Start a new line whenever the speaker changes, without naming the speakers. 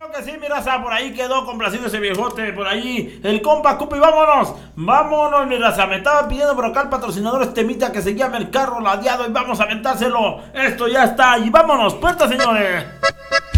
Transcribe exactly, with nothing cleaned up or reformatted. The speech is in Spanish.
Que sí, mi raza, por ahí quedó complacido ese viejote, por ahí, el compa Cupi, vámonos, vámonos, mi raza, me estaba pidiendo por acá el patrocinador este temita que se llama El Carro Ladeado y vamos a aventárselo, esto ya está, y vámonos, puerta, señores.